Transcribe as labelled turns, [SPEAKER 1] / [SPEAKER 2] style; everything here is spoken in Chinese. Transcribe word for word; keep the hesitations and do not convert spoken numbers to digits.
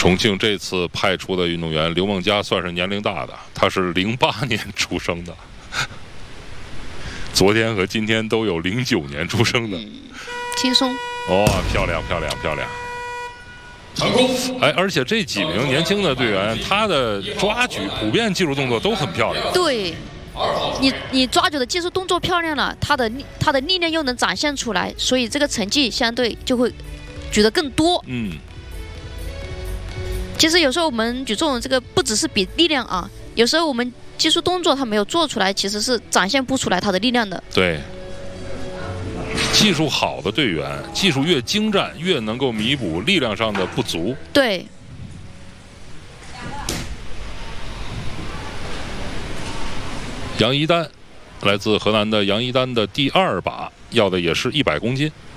[SPEAKER 1] 重庆这次派出的运动员刘梦佳算是年龄大的，他是零八年出生的，昨天和今天都有零九年出生的，
[SPEAKER 2] 嗯、轻松。
[SPEAKER 1] 哦，漂亮漂亮漂亮！成功！哎，而且这几名年轻的队员，他的抓举普遍技术动作都很漂亮。
[SPEAKER 2] 对，你你抓举的技术动作漂亮了，他的他的力量又能展现出来，所以这个成绩相对就会举得更多。
[SPEAKER 1] 嗯。
[SPEAKER 2] 其实有时候我们举重这个不只是比力量啊，有时候我们技术动作他没有做出来，其实是展现不出来他的力量的。
[SPEAKER 1] 对。技术好的队员，技术越精湛，越能够弥补力量上的不足。
[SPEAKER 2] 对。
[SPEAKER 1] 杨一丹，来自河南的杨一丹的第二把，要的也是一百公斤。